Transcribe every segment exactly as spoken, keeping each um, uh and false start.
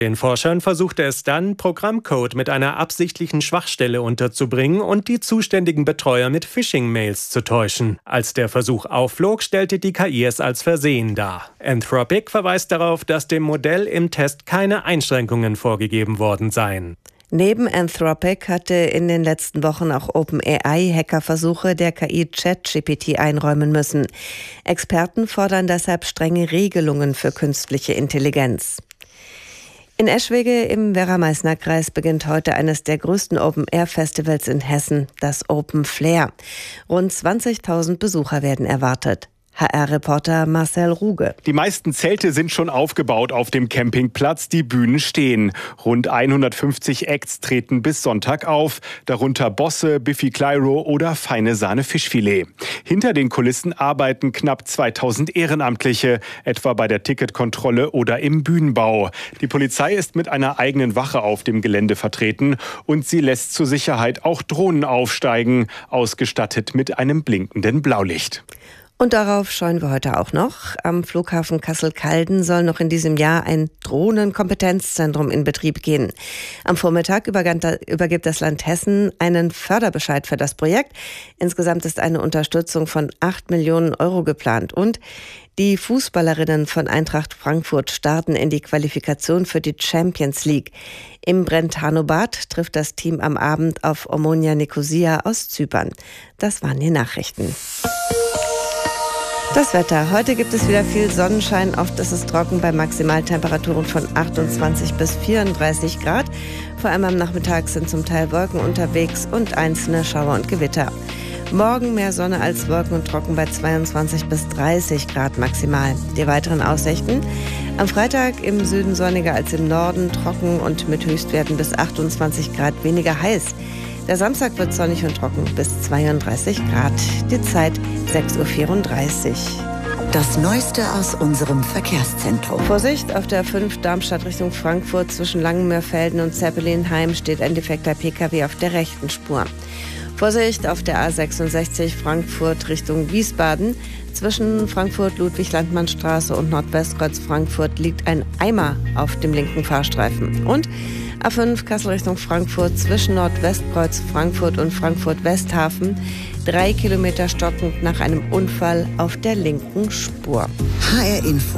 Den Forschern versuchte es dann, Programmcode mit einer absichtlichen Schwachstelle unterzubringen und die zuständigen Betreuer mit Phishing-Mails zu täuschen. Als der Versuch aufflog, stellte die K I es als Versehen dar. Anthropic verweist darauf, dass dem Modell im Test keine Einschränkungen vorgegeben worden seien. Neben Anthropic hatte in den letzten Wochen auch OpenAI Hackerversuche der K I ChatGPT einräumen müssen. Experten fordern deshalb strenge Regelungen für künstliche Intelligenz. In Eschwege im Werra-Meißner-Kreis beginnt heute eines der größten Open-Air-Festivals in Hessen, das Open Flair. Rund zwanzigtausend Besucher werden erwartet. H R-Reporter Marcel Ruge. Die meisten Zelte sind schon aufgebaut auf dem Campingplatz, die Bühnen stehen. Rund hundertfünfzig Acts treten bis Sonntag auf, darunter Bosse, Biffy Clyro oder Feine Sahne Fischfilet. Hinter den Kulissen arbeiten knapp zweitausend Ehrenamtliche, etwa bei der Ticketkontrolle oder im Bühnenbau. Die Polizei ist mit einer eigenen Wache auf dem Gelände vertreten und sie lässt zur Sicherheit auch Drohnen aufsteigen, ausgestattet mit einem blinkenden Blaulicht. Und darauf schauen wir heute auch noch. Am Flughafen Kassel-Calden soll noch in diesem Jahr ein Drohnenkompetenzzentrum in Betrieb gehen. Am Vormittag übergibt das Land Hessen einen Förderbescheid für das Projekt. Insgesamt ist eine Unterstützung von acht Millionen Euro geplant. Und die Fußballerinnen von Eintracht Frankfurt starten in die Qualifikation für die Champions League. Im Brentano-Bad trifft das Team am Abend auf Omonia Nicosia aus Zypern. Das waren die Nachrichten. Das Wetter. Heute gibt es wieder viel Sonnenschein. Oft ist es trocken bei Maximaltemperaturen von achtundzwanzig bis vierunddreißig Grad. Vor allem am Nachmittag sind zum Teil Wolken unterwegs und einzelne Schauer und Gewitter. Morgen mehr Sonne als Wolken und trocken bei zweiundzwanzig bis dreißig Grad maximal. Die weiteren Aussichten. Am Freitag im Süden sonniger als im Norden, trocken und mit Höchstwerten bis achtundzwanzig Grad weniger heiß. Der Samstag wird sonnig und trocken bis zweiunddreißig Grad. Die Zeit sechs Uhr vierunddreißig. Das Neueste aus unserem Verkehrszentrum. Vorsicht, auf der fünf Darmstadt Richtung Frankfurt zwischen Langenmörfelden und Zeppelinheim steht ein defekter P K W auf der rechten Spur. Vorsicht, auf der A sechsundsechzig Frankfurt Richtung Wiesbaden. Zwischen Frankfurt-Ludwig-Landmann-Straße und Nordwestkreuz Frankfurt liegt ein Eimer auf dem linken Fahrstreifen. Und A fünf Kassel Richtung Frankfurt zwischen Nordwestkreuz Frankfurt und Frankfurt-Westhafen. Drei Kilometer stockend nach einem Unfall auf der linken Spur. H R Info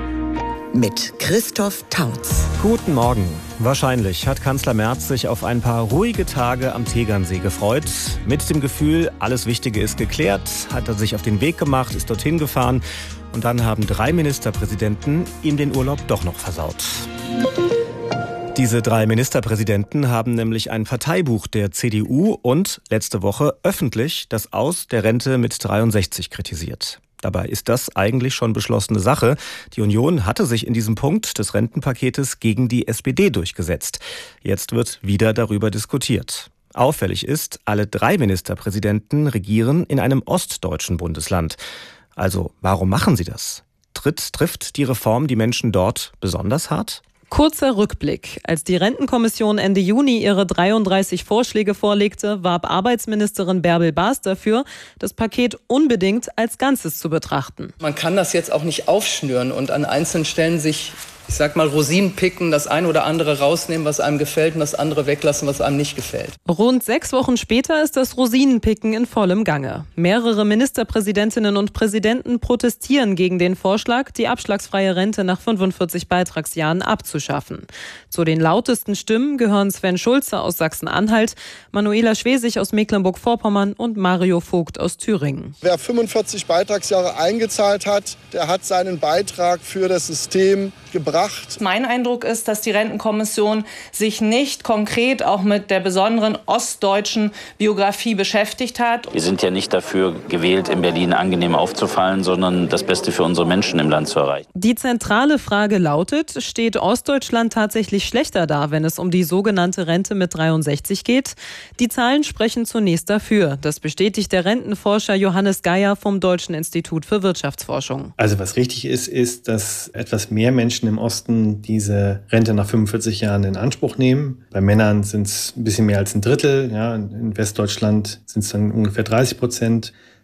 mit Christoph Tautz. Guten Morgen. Wahrscheinlich hat Kanzler Merz sich auf ein paar ruhige Tage am Tegernsee gefreut. Mit dem Gefühl, alles Wichtige ist geklärt, hat er sich auf den Weg gemacht, ist dorthin gefahren. Und dann haben drei Ministerpräsidenten ihm den Urlaub doch noch versaut. Diese drei Ministerpräsidenten haben nämlich ein Parteibuch der C D U und letzte Woche öffentlich das Aus der Rente mit dreiundsechzig kritisiert. Dabei ist das eigentlich schon beschlossene Sache. Die Union hatte sich in diesem Punkt des Rentenpaketes gegen die S P D durchgesetzt. Jetzt wird wieder darüber diskutiert. Auffällig ist, alle drei Ministerpräsidenten regieren in einem ostdeutschen Bundesland. Also, warum machen sie das? Tritt, trifft die Reform die Menschen dort besonders hart? Kurzer Rückblick. Als die Rentenkommission Ende Juni ihre dreiunddreißig Vorschläge vorlegte, warb Arbeitsministerin Bärbel Baas dafür, das Paket unbedingt als Ganzes zu betrachten. Man kann das jetzt auch nicht aufschnüren und an einzelnen Stellen sich, ich sag mal, Rosinen picken, das eine oder andere rausnehmen, was einem gefällt, und das andere weglassen, was einem nicht gefällt. Rund sechs Wochen später ist das Rosinenpicken in vollem Gange. Mehrere Ministerpräsidentinnen und Präsidenten protestieren gegen den Vorschlag, die abschlagsfreie Rente nach fünfundvierzig Beitragsjahren abzuschaffen. Zu den lautesten Stimmen gehören Sven Schulze aus Sachsen-Anhalt, Manuela Schwesig aus Mecklenburg-Vorpommern und Mario Vogt aus Thüringen. Wer fünfundvierzig Beitragsjahre eingezahlt hat, der hat seinen Beitrag für das System gebracht. Mein Eindruck ist, dass die Rentenkommission sich nicht konkret auch mit der besonderen ostdeutschen Biografie beschäftigt hat. Wir sind ja nicht dafür gewählt, in Berlin angenehm aufzufallen, sondern das Beste für unsere Menschen im Land zu erreichen. Die zentrale Frage lautet, steht Ostdeutschland tatsächlich schlechter da, wenn es um die sogenannte Rente mit dreiundsechzig geht? Die Zahlen sprechen zunächst dafür. Das bestätigt der Rentenforscher Johannes Geier vom Deutschen Institut für Wirtschaftsforschung. Also was richtig ist, ist, dass etwas mehr Menschen im Osten diese Rente nach fünfundvierzig Jahren in Anspruch nehmen. Bei Männern sind es ein bisschen mehr als ein Drittel. Ja, in Westdeutschland sind es dann ungefähr dreißig Prozent.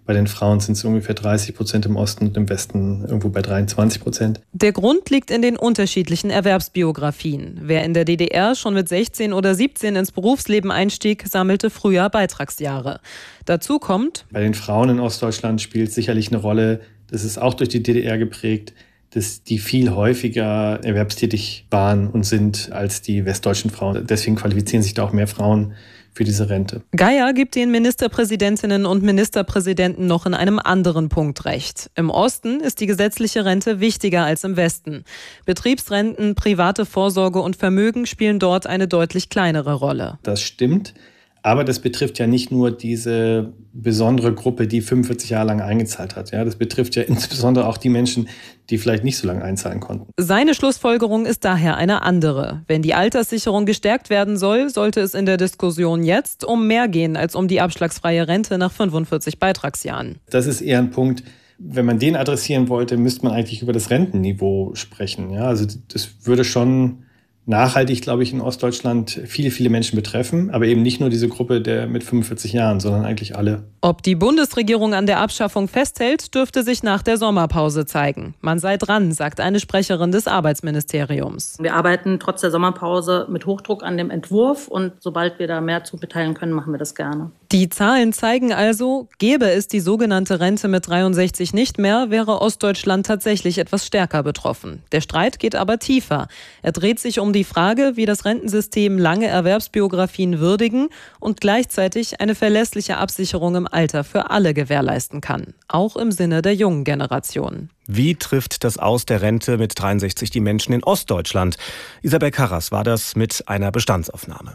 Bei den Frauen sind es ungefähr dreißig Prozent im Osten und im Westen irgendwo bei dreiundzwanzig Prozent. Der Grund liegt in den unterschiedlichen Erwerbsbiografien. Wer in der D D R schon mit sechzehn oder siebzehn ins Berufsleben einstieg, sammelte früher Beitragsjahre. Dazu kommt: Bei den Frauen in Ostdeutschland spielt sicherlich eine Rolle, das ist auch durch die D D R geprägt, dass die viel häufiger erwerbstätig waren und sind als die westdeutschen Frauen. Deswegen qualifizieren sich da auch mehr Frauen für diese Rente. Geier gibt den Ministerpräsidentinnen und Ministerpräsidenten noch in einem anderen Punkt recht. Im Osten ist die gesetzliche Rente wichtiger als im Westen. Betriebsrenten, private Vorsorge und Vermögen spielen dort eine deutlich kleinere Rolle. Das stimmt. Aber das betrifft ja nicht nur diese besondere Gruppe, die fünfundvierzig Jahre lang eingezahlt hat. Ja, das betrifft ja insbesondere auch die Menschen, die vielleicht nicht so lange einzahlen konnten. Seine Schlussfolgerung ist daher eine andere. Wenn die Alterssicherung gestärkt werden soll, sollte es in der Diskussion jetzt um mehr gehen als um die abschlagsfreie Rente nach fünfundvierzig Beitragsjahren. Das ist eher ein Punkt, wenn man den adressieren wollte, müsste man eigentlich über das Rentenniveau sprechen. Ja, also das würde schon nachhaltig, glaube ich, in Ostdeutschland viele, viele Menschen betreffen, aber eben nicht nur diese Gruppe der mit fünfundvierzig Jahren, sondern eigentlich alle. Ob die Bundesregierung an der Abschaffung festhält, dürfte sich nach der Sommerpause zeigen. Man sei dran, sagt eine Sprecherin des Arbeitsministeriums. Wir arbeiten trotz der Sommerpause mit Hochdruck an dem Entwurf und sobald wir da mehr zu mitteilen können, machen wir das gerne. Die Zahlen zeigen also, gäbe es die sogenannte Rente mit dreiundsechzig nicht mehr, wäre Ostdeutschland tatsächlich etwas stärker betroffen. Der Streit geht aber tiefer. Er dreht sich um die Frage, wie das Rentensystem lange Erwerbsbiografien würdigen und gleichzeitig eine verlässliche Absicherung im Alter für alle gewährleisten kann. Auch im Sinne der jungen Generation. Wie trifft das Aus der Rente mit dreiundsechzig die Menschen in Ostdeutschland? Isabel Karras war das mit einer Bestandsaufnahme.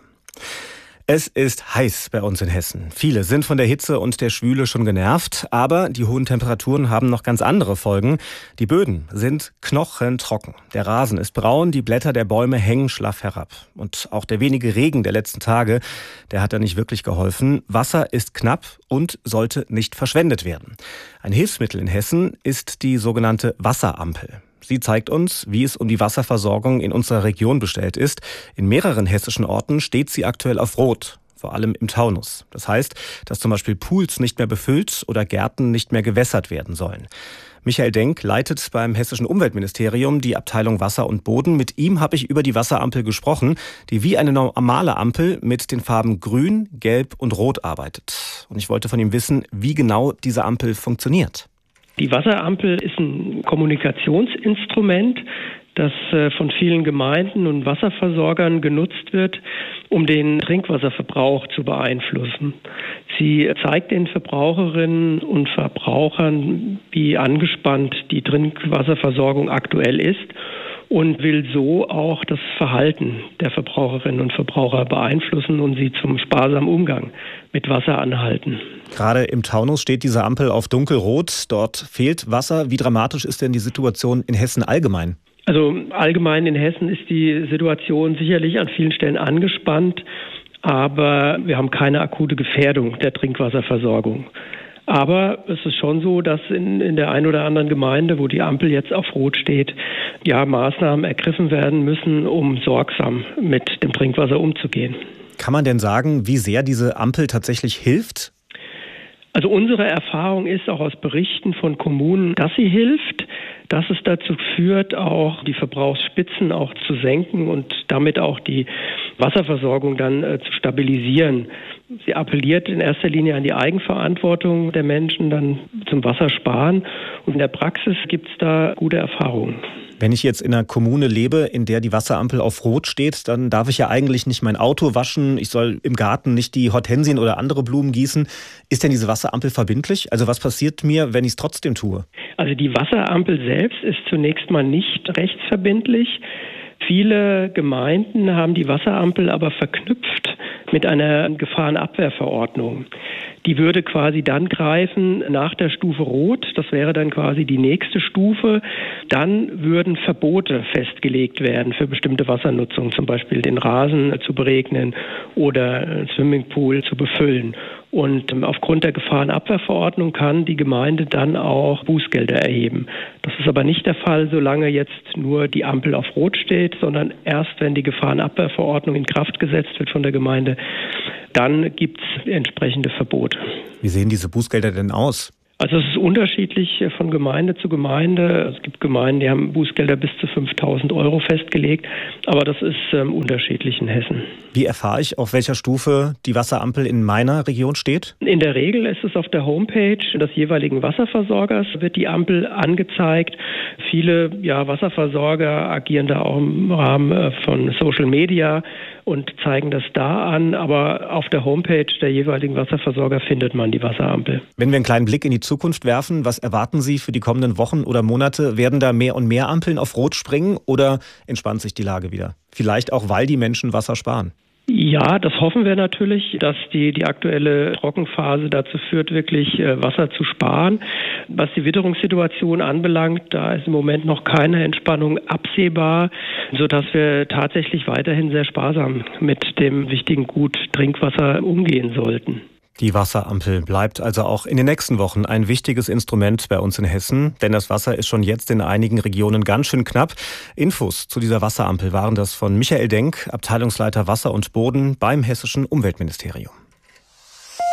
Es ist heiß bei uns in Hessen. Viele sind von der Hitze und der Schwüle schon genervt, aber die hohen Temperaturen haben noch ganz andere Folgen. Die Böden sind knochentrocken. Der Rasen ist braun, die Blätter der Bäume hängen schlaff herab. Und auch der wenige Regen der letzten Tage, der hat da nicht wirklich geholfen. Wasser ist knapp und sollte nicht verschwendet werden. Ein Hilfsmittel in Hessen ist die sogenannte Wasserampel. Sie zeigt uns, wie es um die Wasserversorgung in unserer Region bestellt ist. In mehreren hessischen Orten steht sie aktuell auf Rot, vor allem im Taunus. Das heißt, dass zum Beispiel Pools nicht mehr befüllt oder Gärten nicht mehr gewässert werden sollen. Michael Denk leitet beim Hessischen Umweltministerium die Abteilung Wasser und Boden. Mit ihm habe ich über die Wasserampel gesprochen, die wie eine normale Ampel mit den Farben Grün, Gelb und Rot arbeitet. Und ich wollte von ihm wissen, wie genau diese Ampel funktioniert. Die Wasserampel ist ein Kommunikationsinstrument, das von vielen Gemeinden und Wasserversorgern genutzt wird, um den Trinkwasserverbrauch zu beeinflussen. Sie zeigt den Verbraucherinnen und Verbrauchern, wie angespannt die Trinkwasserversorgung aktuell ist und will so auch das Verhalten der Verbraucherinnen und Verbraucher beeinflussen und sie zum sparsamen Umgang mit Wasser anhalten. Gerade im Taunus steht diese Ampel auf dunkelrot. Dort fehlt Wasser. Wie dramatisch ist denn die Situation in Hessen allgemein? Also allgemein in Hessen ist die Situation sicherlich an vielen Stellen angespannt, aber wir haben keine akute Gefährdung der Trinkwasserversorgung. Aber es ist schon so, dass in, in der einen oder anderen Gemeinde, wo die Ampel jetzt auf Rot steht, ja, Maßnahmen ergriffen werden müssen, um sorgsam mit dem Trinkwasser umzugehen. Kann man denn sagen, wie sehr diese Ampel tatsächlich hilft? Also unsere Erfahrung ist auch aus Berichten von Kommunen, dass sie hilft, dass es dazu führt, auch die Verbrauchsspitzen auch zu senken und damit auch die Wasserversorgung dann äh, zu stabilisieren. Sie appelliert in erster Linie an die Eigenverantwortung der Menschen, dann zum Wassersparen. Und in der Praxis gibt es da gute Erfahrungen. Wenn ich jetzt in einer Kommune lebe, in der die Wasserampel auf Rot steht, dann darf ich ja eigentlich nicht mein Auto waschen. Ich soll im Garten nicht die Hortensien oder andere Blumen gießen. Ist denn diese Wasserampel verbindlich? Also was passiert mir, wenn ich es trotzdem tue? Also die Wasserampel selbst ist zunächst mal nicht rechtsverbindlich. Viele Gemeinden haben die Wasserampel aber verknüpft mit einer Gefahrenabwehrverordnung. Die würde quasi dann greifen nach der Stufe Rot. Das wäre dann quasi die nächste Stufe. Dann würden Verbote festgelegt werden für bestimmte Wassernutzung, zum Beispiel den Rasen zu beregnen oder einen Swimmingpool zu befüllen. Und aufgrund der Gefahrenabwehrverordnung kann die Gemeinde dann auch Bußgelder erheben. Das ist aber nicht der Fall, solange jetzt nur die Ampel auf Rot steht, sondern erst, wenn die Gefahrenabwehrverordnung in Kraft gesetzt wird von der Gemeinde, dann gibt es entsprechende Verbote. Wie sehen diese Bußgelder denn aus? Also es ist unterschiedlich von Gemeinde zu Gemeinde. Es gibt Gemeinden, die haben Bußgelder bis zu fünftausend Euro festgelegt, aber das ist ähm, unterschiedlich in Hessen. Wie erfahre ich, auf welcher Stufe die Wasserampel in meiner Region steht? In der Regel ist es auf der Homepage des jeweiligen Wasserversorgers, wird die Ampel angezeigt. Viele ja, Wasserversorger agieren da auch im Rahmen von Social Media und zeigen das da an, aber auf der Homepage der jeweiligen Wasserversorger findet man die Wasserampel. Wenn wir einen kleinen Blick in die Zukunft werfen, was erwarten Sie für die kommenden Wochen oder Monate? Werden da mehr und mehr Ampeln auf Rot springen oder entspannt sich die Lage wieder? Vielleicht auch, weil die Menschen Wasser sparen. Ja, das hoffen wir natürlich, dass die, die aktuelle Trockenphase dazu führt, wirklich äh, Wasser zu sparen. Was die Witterungssituation anbelangt, da ist im Moment noch keine Entspannung absehbar, sodass wir tatsächlich weiterhin sehr sparsam mit dem wichtigen Gut Trinkwasser umgehen sollten. Die Wasserampel bleibt also auch in den nächsten Wochen ein wichtiges Instrument bei uns in Hessen, denn das Wasser ist schon jetzt in einigen Regionen ganz schön knapp. Infos zu dieser Wasserampel waren das von Michael Denk, Abteilungsleiter Wasser und Boden beim Hessischen Umweltministerium.